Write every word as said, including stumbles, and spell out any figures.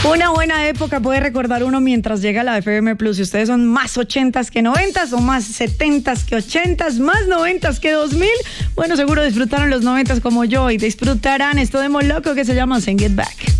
Una buena época puede recordar uno mientras llega a la F M Plus. Si ustedes son más ochentas que noventas o más setentas que ochentas, más noventas que dos mil, bueno, seguro disfrutaron los noventas como yo y disfrutarán esto de Moloco que se llama Sing It Back.